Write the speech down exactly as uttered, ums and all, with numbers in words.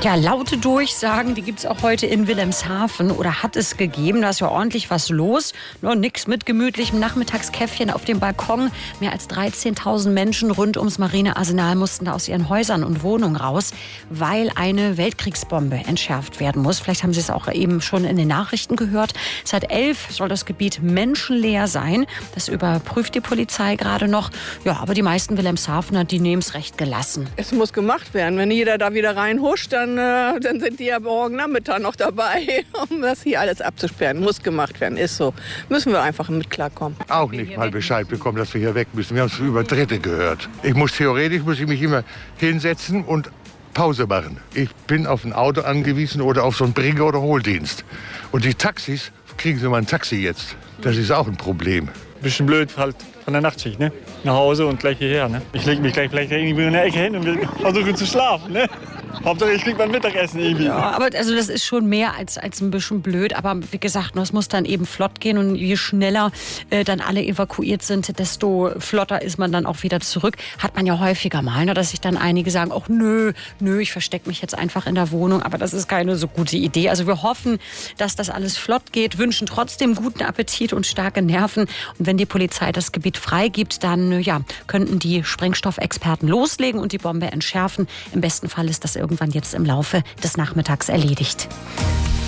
Ja, laute Durchsagen, die gibt es auch heute in Wilhelmshaven oder hat es gegeben. Da ist ja ordentlich was los. Nur nix mit gemütlichem Nachmittagskäffchen auf dem Balkon. Mehr als dreizehntausend Menschen rund ums Marinearsenal mussten da aus ihren Häusern und Wohnungen raus, weil eine Weltkriegsbombe entschärft werden muss. Vielleicht haben Sie es auch eben schon in den Nachrichten gehört. Seit elf soll das Gebiet menschenleer sein. Das überprüft die Polizei gerade noch. Ja, aber die meisten Wilhelmshavener, die nehmen es recht gelassen. Es muss gemacht werden. Wenn jeder da wieder reinhuscht, dann, äh, dann sind die ja morgen Nachmittag noch dabei, um das hier alles abzusperren. Muss gemacht werden, ist so. Müssen wir einfach mit klarkommen. Auch nicht mal Bescheid bekommen, dass wir hier weg müssen. Wir haben es über Dritte gehört. Ich muss theoretisch muss ich mich immer hinsetzen und Pause machen. Ich bin auf ein Auto angewiesen oder auf so einen Bringer- oder Hohldienst. Und die Taxis, kriegen Sie mal ein Taxi jetzt. Das ist auch ein Problem. Bisschen blöd halt von der Nachtschicht, ne? Nach Hause und gleich hierher, ne? Ich lege mich gleich vielleicht irgendwie in der Ecke hin und versuche zu schlafen, ne? Hauptsache ich krieg mein Mittagessen irgendwie. Ja, aber also das ist schon mehr als, als ein bisschen blöd. Aber wie gesagt, es muss dann eben flott gehen. Und je schneller äh, dann alle evakuiert sind, desto flotter ist man dann auch wieder zurück. Hat man ja häufiger mal, ne, dass sich dann einige sagen, ach nö, nö, ich verstecke mich jetzt einfach in der Wohnung. Aber das ist keine so gute Idee. Also wir hoffen, dass das alles flott geht, wünschen trotzdem guten Appetit und starke Nerven. Und wenn die Polizei das Gebiet freigibt, dann ja, könnten die Sprengstoffexperten loslegen und die Bombe entschärfen. Im besten Fall ist das irgendwann jetzt im Laufe des Nachmittags erledigt.